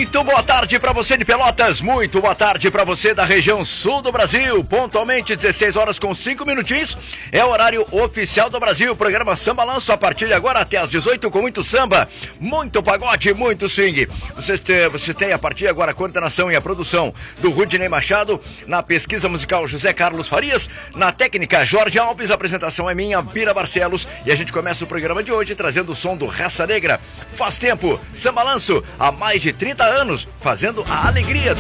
Muito boa tarde para você de Pelotas, muito boa tarde para você da região sul do Brasil. Pontualmente 16 horas com 5 minutinhos, é o horário oficial do Brasil. Programa Samba Lanço a partir de agora até às 18 com muito samba, muito pagode, muito swing. Você tem a partir de agora a coordenação e a produção do Rudinei Machado, na pesquisa musical José Carlos Farias, na técnica Jorge Alves, a apresentação é minha, Bira Barcelos, e a gente começa o programa de hoje trazendo o som do Raça Negra. Faz tempo, Samba Lanço, há mais de 30 anos, fazendo a alegria